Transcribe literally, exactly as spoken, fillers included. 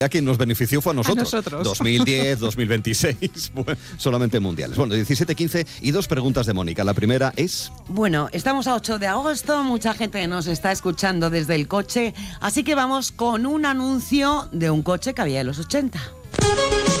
A quien nos benefició fue a nosotros. A nosotros. dos mil diez, dos mil veintiséis, bueno, solamente mundiales. Bueno, diecisiete quince y dos preguntas de Mónica. La primera es... Bueno, estamos a ocho de agosto, mucha gente nos está escuchando desde el coche, así que vamos con un anuncio de un coche que había en los ochenta.